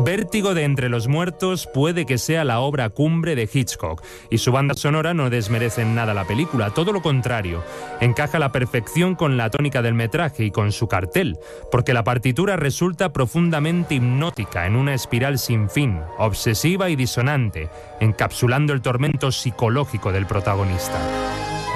Vértigo de entre los muertos puede que sea la obra cumbre de Hitchcock, y su banda sonora no desmerece en nada la película, todo lo contrario, encaja a la perfección con la tónica del metraje y con su cartel, porque la partitura resulta profundamente hipnótica en una espiral sin fin, obsesiva y disonante, encapsulando el tormento psicológico del protagonista.